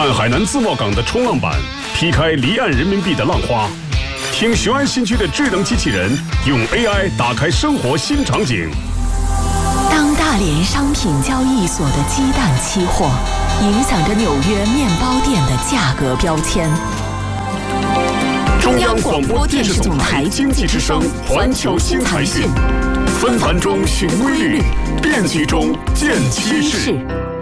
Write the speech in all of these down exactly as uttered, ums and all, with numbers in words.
看海南自贸港的冲浪板劈开离岸人民币的浪花，听雄安新区的智能机器人用 A I 打开生活新场景。 当大连商品交易所的鸡蛋期货影响着纽约面包店的价格标签。中央广播电视总台经济之声环球新财讯，纷繁中寻规律，变局中见趋势。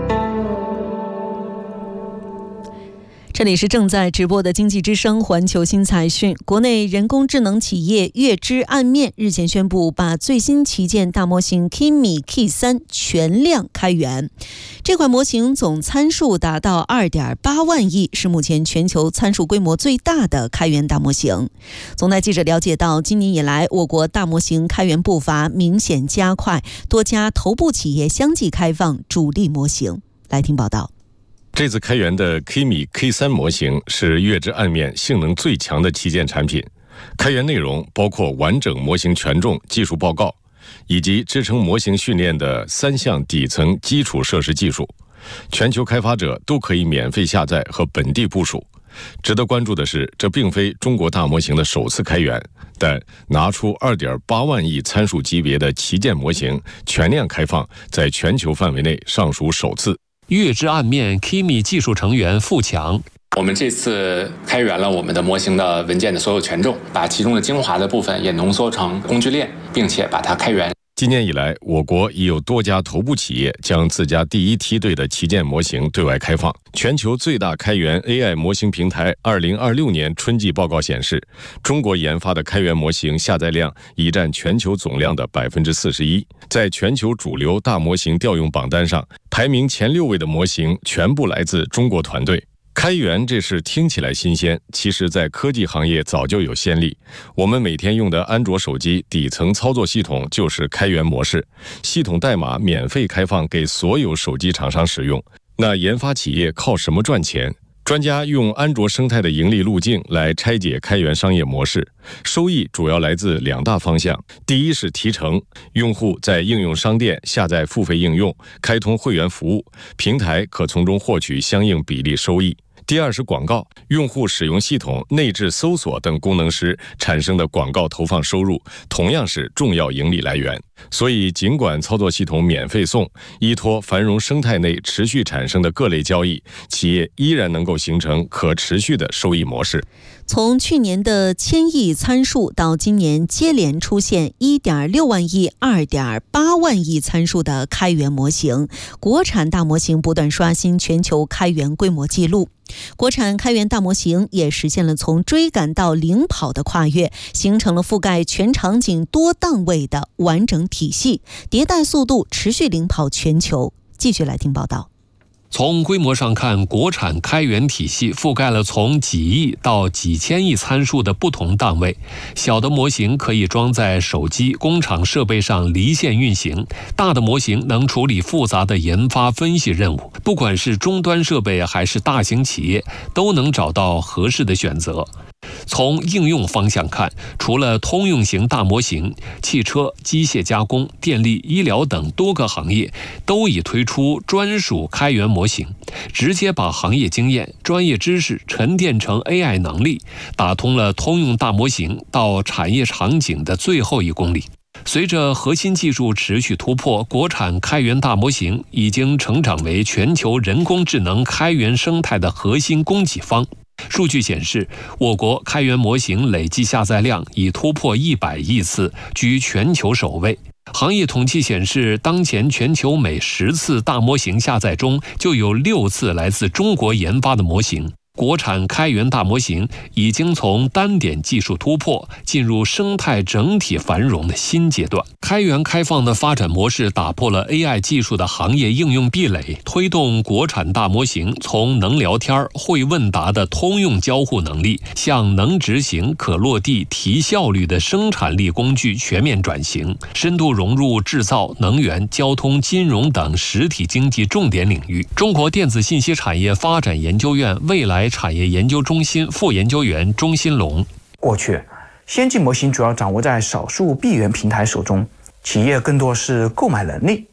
这里是正在直播的经济之声环球新财讯。国内人工智能企业月之暗面日前宣布，把最新旗舰大模型 Kimi K 三 全量开源。这款模型总参数达到 二点八万亿，是目前全球参数规模最大的开源大模型。总台记者了解到，今年以来，我国大模型开源步伐明显加快，多家头部企业相继开放主力模型。来听报道。 这次开源的 Kimi K 三 模型是月之暗面性能最强的旗舰产品。开源内容包括完整模型权重技术报告，以及支撑模型训练的三项底层基础设施技术，全球开发者都可以免费下载和本地部署。值得关注的是，这并非中国大模型的首次开源，但拿出 二点八万亿参数级别的旗舰模型全量开放，在全球范围内尚属首次。 月之暗面 Kimi 技术成员付强， 我们这次开源了我们的模型的文件的所有权重，把其中的精华的部分也浓缩成工具链，并且把它开源。 今年以来，我国已有多家头部企业将自家第一梯队的旗舰模型对外开放。全球最大开源 A I 模型平台二零二六年春季报告显示，中国研发的开源模型下载量已占全球总量的 百分之四十一。在全球主流大模型调用榜单上，排名前六位的模型全部来自中国团队。开源这事听起来新鲜，其实在科技行业早就有先例。我们每天用的安卓手机底层操作系统就是开源模式，系统代码免费开放给所有手机厂商使用。那研发企业靠什么赚钱？专家用安卓生态的盈利路径来拆解开源商业模式，收益主要来自两大方向。第一是提成，用户在应用商店下载付费应用，开通会员服务，平台可从中获取相应比例收益。第二是广告，用户使用系统内置搜索等功能时产生的广告投放收入，同样是重要盈利来源。所以尽管操作系统免费送，依托繁荣生态内持续产生的各类交易，企业依然能够形成可持续的收益模式。 从去年的千亿参数到今年接连出现 一点六万亿、二点八万亿参数的开源模型，国产大模型不断刷新全球开源规模纪录。国产开源大模型也实现了从追赶到领跑的跨越，形成了覆盖全场景多档位的完整体系，迭代速度持续领跑全球。继续来听报道。 从规模上看，国产开源体系覆盖了从几亿到几千亿参数的不同档位。小的模型可以装在手机、工厂设备上离线运行，大的模型能处理复杂的研发分析任务。不管是终端设备还是大型企业，都能找到合适的选择。从应用方向看，除了通用型大模型，汽车、机械加工、电力、医疗等多个行业都已推出专属开源模型，直接把行业经验、专业知识沉淀成 A I 能力，打通了通用大模型到产业场景的最后一公里。随着核心技术持续突破，国产开源大模型已经成长为全球人工智能开源生态的核心供给方。数据显示，我国开源模型累计下载量已突破一百亿次，居全球首位。行业统计显示，当前全球每十次大模型下载中，就有六次来自中国研发的模型。国产开源大模型已经从单点技术突破进入生态整体繁荣的新阶段。开源开放的发展模式打破了 A I 技术的行业应用壁垒，推动国产大模型从能聊天、会问答的通用交互能力，向能执行、可落地、提效率的生产力工具全面转型，深度融入制造、能源、交通、金融等实体经济重点领域。中国电子信息产业发展研究院未来产业研究中心副研究员钟新龙： 过去，先进模型主要掌握在少数闭源平台手中，企业更多是购买能力，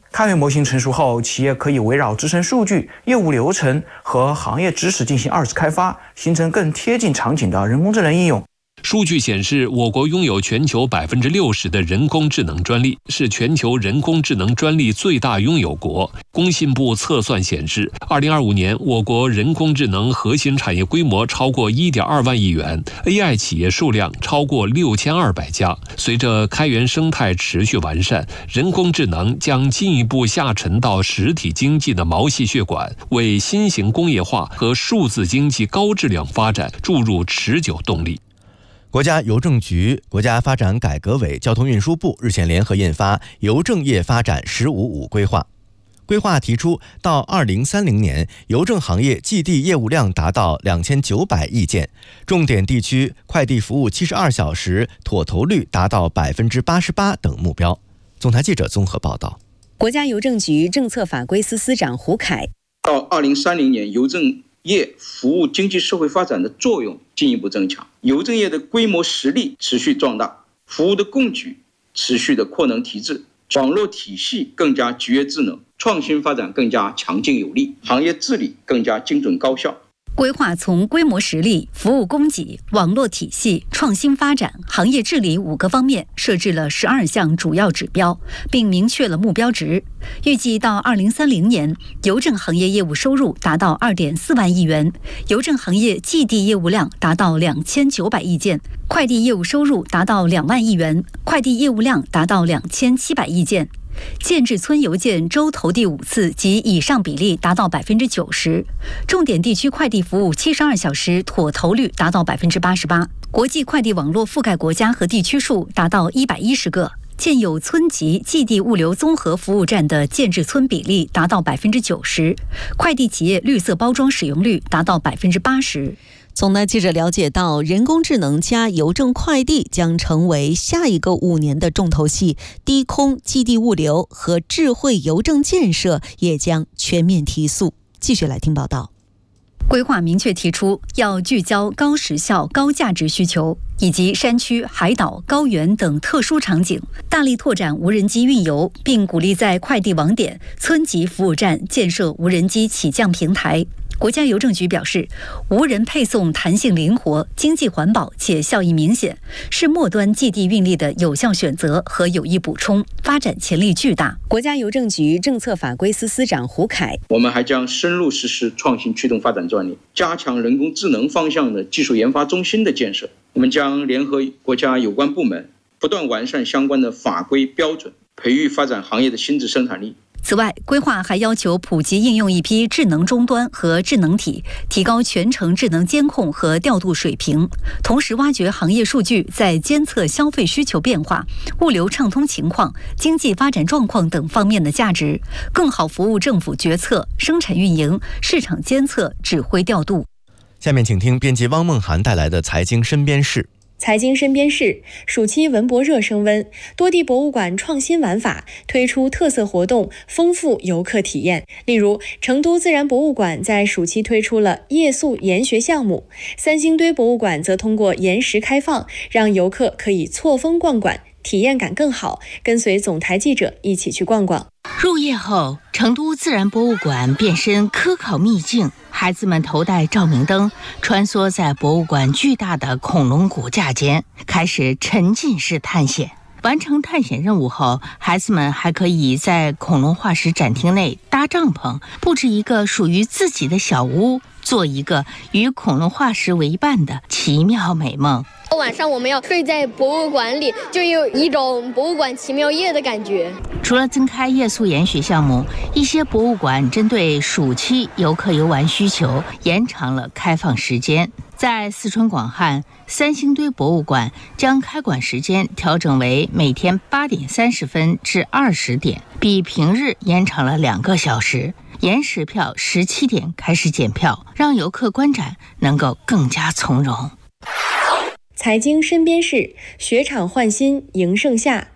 开源模型成熟后，企业可以围绕自身数据、业务流程和行业知识进行二次开发，形成更贴近场景的人工智能应用。 数据显示，我国拥有全球百分之六十的人工智能专利，是全球人工智能专利最大拥有国。工信部测算显示，二零二五年我国人工智能核心产业规模超过一点二万亿元 ，A I 企业数量超过六千二百家。随着开源生态持续完善，人工智能将进一步下沉到实体经济的毛细血管，为新型工业化和数字经济高质量发展注入持久动力。 国家邮政局、国家发展改革委、交通运输部日前联合印发《邮政业发展“十五五”规划》。规划提出，到二零三零年，邮政行业寄递业务量达到两千九百亿件，重点地区快递服务七十二小时妥投率达到百分之八十八等目标。总台记者综合报道。 国家邮政局政策法规司司长胡凯， 到二零三零年，邮政业服务经济社会发展的作用进一步增强，邮政业的规模实力持续壮大，服务的供给持续的扩能提质，网络体系更加集约智能，创新发展更加强劲有力，行业治理更加精准高效。 规划从规模实力、服务供给、网络体系、创新发展、行业治理五个方面设置了十二项主要指标，并明确了目标值。预计到二零三零年，邮政行业业务收入达到二点四万亿元，邮政行业寄递业务量达到两千九百亿件，快递业务收入达到两万亿元，快递业务量达到两千七百亿件。建制村邮件周投递五次及以上比例达到百分之九十，重点地区快递服务七十二小时妥投率达到百分之八十八，国际快递网络覆盖国家和地区数达到一百一十个，建有村级寄递物流综合服务站的建制村比例达到百分之九十，快递企业绿色包装使用率达到百分之八十。 总台记者了解到，人工智能加邮政快递将成为下一个五年的重头戏，低空寄递物流和智慧邮政建设也将全面提速。继续来听报道。 规划明确提出，要聚焦高时效、高价值需求，以及山区、海岛、高原等特殊场景，大力拓展无人机运邮，并鼓励在快递网点、村级服务站建设无人机起降平台。国家邮政局表示，无人配送弹性灵活、经济环保且效益明显，是末端寄递运力的有效选择和有益补充，发展潜力巨大。国家邮政局政策法规司司长胡凯， 我们还将深入实施创新驱动发展专利，加强人工智能方向的技术研发中心的建设。我们将联合国家有关部门，不断完善相关的法规标准，培育发展行业的新质生产力。 此外，规划还要求普及应用一批智能终端和智能体，提高全程智能监控和调度水平，同时挖掘行业数据在监测消费需求变化、物流畅通情况、经济发展状况等方面的价值，更好服务政府决策、生产运营、市场监测、指挥调度。 下面请听编辑汪梦涵带来的财经身边事。 财经身边事，暑期文博热升温，多地博物馆创新玩法，推出特色活动，丰富游客体验。例如，成都自然博物馆在暑期推出了夜宿研学项目，三星堆博物馆则通过延时开放，让游客可以错峰逛馆，体验感更好。跟随总台记者一起去逛逛。 入夜后，成都自然博物馆变身科考秘境，孩子们头戴照明灯，穿梭在博物馆巨大的恐龙骨架间，开始沉浸式探险。完成探险任务后，孩子们还可以在恐龙化石展厅内搭帐篷，布置一个属于自己的小屋，做一个与恐龙化石为伴的奇妙美梦。 晚上我们要睡在博物馆里，就有一种博物馆奇妙夜的感觉。 除了增开夜宿研学项目，一些博物馆针对暑期游客游玩需求，延长了开放时间。在四川广汉，三星堆博物馆将开馆时间调整为每天八点三十分至二十点，比平日延长了两个小时。延时票十七点开始检票，让游客观展能够更加从容。 财经身边事，雪场换新迎盛夏。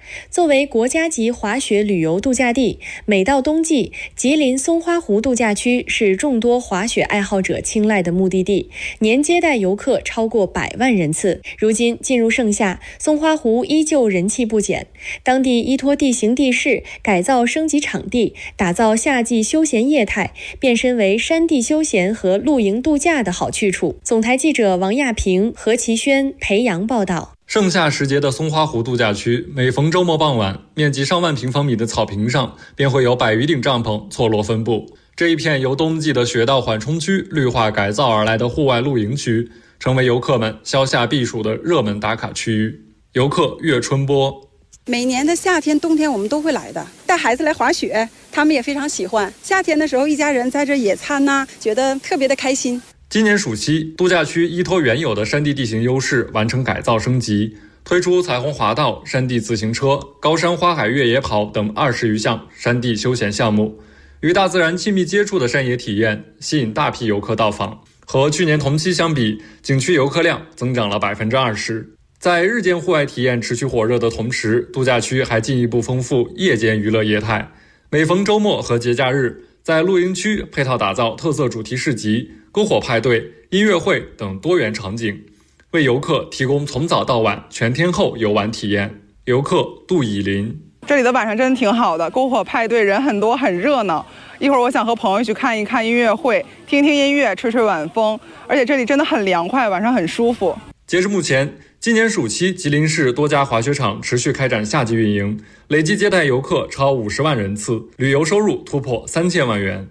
作为国家级滑雪旅游度假地，每到冬季，吉林松花湖度假区是众多滑雪爱好者青睐的目的地，年接待游客超过百万人次。如今进入盛夏，松花湖依旧人气不减。当地依托地形地势，改造升级场地，打造夏季休闲业态，变身为山地休闲和露营度假的好去处。总台记者王亚平、何其轩、培阳报道。 盛夏时节的松花湖度假区，每逢周末傍晚，面积上万平方米的草坪上便会有百余顶帐篷错落分布。这一片由冬季的雪道缓冲区绿化改造而来的户外露营区，成为游客们消夏避暑的热门打卡区域。游客岳春波： 每年的夏天、冬天我们都会来的，带孩子来滑雪，他们也非常喜欢。夏天的时候，一家人在这野餐呐、啊，觉得特别的开心。 今年暑期，度假区依托原有的山地地形优势，完成改造升级，推出彩虹滑道、山地自行车、高山花海越野跑等二十余项山地休闲项目。与大自然亲密接触的山野体验，吸引大批游客到访。和去年同期相比，景区游客量增长了百分之二十。在日间户外体验持续火热的同时，度假区还进一步丰富夜间娱乐业态。每逢周末和节假日，在露营区配套打造特色主题市集、篝火派对、音乐会等多元场景，为游客提供从早到晚全天候游玩体验。游客杜以林： 这里的晚上真的挺好的，篝火派对人很多，很热闹。一会儿我想和朋友去看一看音乐会，听听音乐，吹吹晚风，而且这里真的很凉快，晚上很舒服。 截至目前，今年暑期吉林市多家滑雪场持续开展夏季运营，累计接待游客超五十万人次，旅游收入突破三千万元。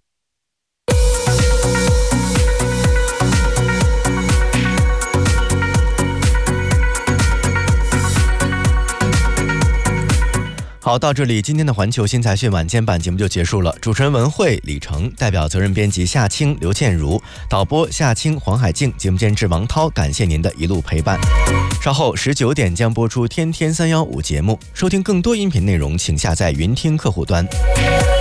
好，到这里，今天的环球新财讯晚间版节目就结束了。主持人文慧、李成，代表责任编辑夏青、刘倩茹，导播夏青、黄海静，节目监制王涛，感谢您的一路陪伴。稍后十九点将播出《天天三幺五》节目，收听更多音频内容，请下载云听客户端。